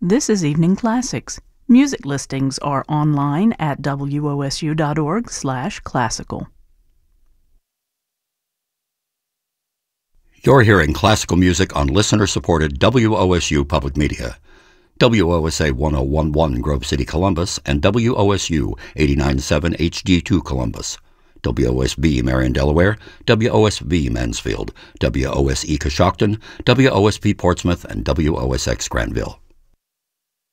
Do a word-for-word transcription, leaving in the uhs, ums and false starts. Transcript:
This is Evening Classics. Music listings are online at W O S U dot org slash classical. You're hearing classical music on listener-supported W O S U Public Media. W O S A one oh one point one Grove City, Columbus, and W O S U eighty-nine point seven H G two Columbus. W O S B Marion, Delaware, W O S V Mansfield, W O S E Coshocton, W O S P Portsmouth, and W O S X Granville.